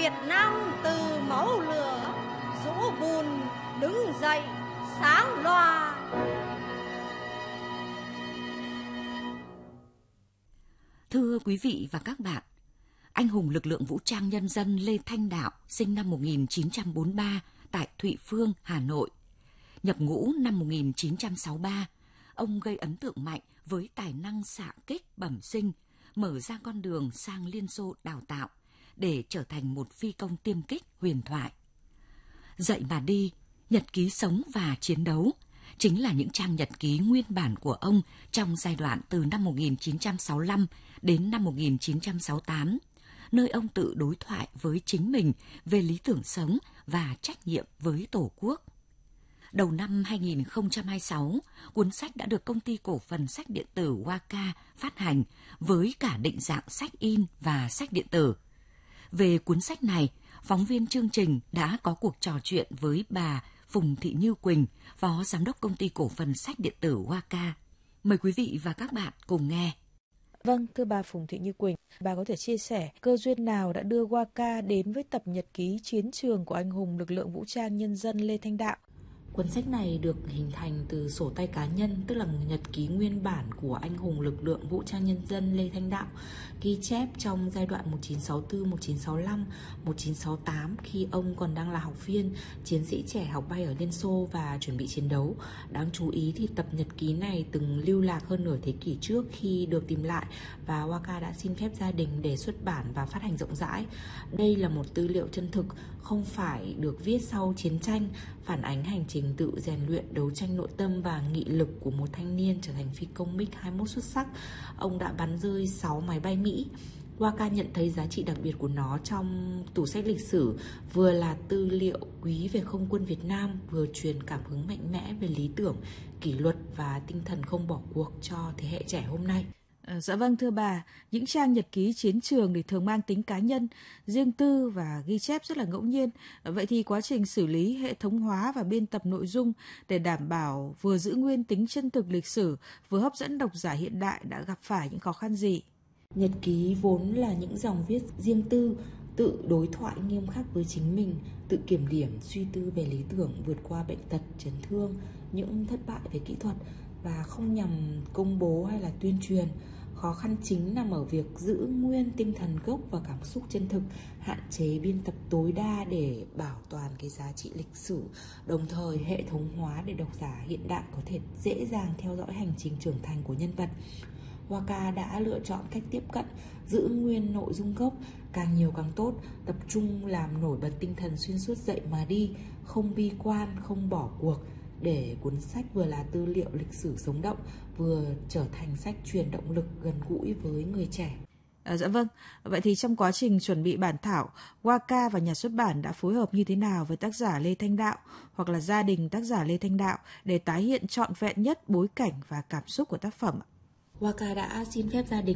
Việt Nam từ máu lửa, rũ bùn đứng dậy sáng loa. Thưa quý vị và các bạn, anh hùng lực lượng vũ trang nhân dân Lê Thanh Đạo sinh năm 1943 tại Thụy Phương, Hà Nội. Nhập ngũ năm 1963, ông gây ấn tượng mạnh với tài năng xạ kích bẩm sinh, mở ra con đường sang Liên Xô đào tạo để trở thành một phi công tiêm kích huyền thoại. Dậy mà đi, nhật ký sống và chiến đấu chính là những trang nhật ký nguyên bản của ông trong giai đoạn từ năm 1965 đến năm 1968, nơi ông tự đối thoại với chính mình về lý tưởng sống và trách nhiệm với Tổ quốc. Đầu năm 2026, cuốn sách đã được Công ty Cổ phần Sách Điện tử Waka phát hành với cả định dạng sách in và sách điện tử. Về cuốn sách này, phóng viên chương trình đã có cuộc trò chuyện với bà Phùng Thị Như Quỳnh, Phó Giám đốc Công ty Cổ phần Sách Điện tử Waka. Mời quý vị và các bạn cùng nghe. Vâng, thưa bà Phùng Thị Như Quỳnh, bà có thể chia sẻ cơ duyên nào đã đưa Waka đến với tập nhật ký chiến trường của anh hùng lực lượng vũ trang nhân dân Lê Thanh Đạo? Cuốn sách này được hình thành từ sổ tay cá nhân, tức là nhật ký nguyên bản của anh hùng lực lượng vũ trang nhân dân Lê Thanh Đạo, ghi chép trong giai đoạn 1964, 1965, 1968 khi ông còn đang là học viên, chiến sĩ trẻ học bay ở Liên Xô và chuẩn bị chiến đấu. Đáng chú ý thì tập nhật ký này từng lưu lạc hơn nửa thế kỷ trước khi được tìm lại và Waka đã xin phép gia đình để xuất bản và phát hành rộng rãi. Đây là một tư liệu chân thực, không phải được viết sau chiến tranh, phản ánh hành trình tự rèn luyện, đấu tranh nội tâm và nghị lực của một thanh niên trở thành phi công MiG-21 xuất sắc. Ông đã bắn rơi 6 máy bay Mỹ. Waka nhận thấy giá trị đặc biệt của nó trong tủ sách lịch sử, vừa là tư liệu quý về không quân Việt Nam, vừa truyền cảm hứng mạnh mẽ về lý tưởng, kỷ luật và tinh thần không bỏ cuộc cho thế hệ trẻ hôm nay. Dạ vâng, thưa bà, những trang nhật ký chiến trường thì thường mang tính cá nhân, riêng tư và ghi chép rất là ngẫu nhiên. Vậy thì quá trình xử lý, hệ thống hóa và biên tập nội dung để đảm bảo vừa giữ nguyên tính chân thực lịch sử, vừa hấp dẫn độc giả hiện đại đã gặp phải những khó khăn gì? Nhật ký vốn là những dòng viết riêng tư, tự đối thoại nghiêm khắc với chính mình, tự kiểm điểm, suy tư về lý tưởng, vượt qua bệnh tật, chấn thương, những thất bại về kỹ thuật và không nhằm công bố hay là tuyên truyền. Khó khăn chính nằm ở việc giữ nguyên tinh thần gốc và cảm xúc chân thực, hạn chế biên tập tối đa để bảo toàn cái giá trị lịch sử, đồng thời hệ thống hóa để độc giả hiện đại có thể dễ dàng theo dõi hành trình trưởng thành của nhân vật. Waka đã lựa chọn cách tiếp cận giữ nguyên nội dung gốc, càng nhiều càng tốt, tập trung làm nổi bật tinh thần xuyên suốt dậy mà đi, không bi quan, không bỏ cuộc, để cuốn sách vừa là tư liệu lịch sử sống động, vừa trở thành sách truyền động lực gần gũi với người trẻ. Dạ vâng, vậy thì trong quá trình chuẩn bị bản thảo, Waka và nhà xuất bản đã phối hợp như thế nào với tác giả Lê Thanh Đạo hoặc là gia đình tác giả Lê Thanh Đạo để tái hiện trọn vẹn nhất bối cảnh và cảm xúc của tác phẩm? Waka đã xin phép gia đình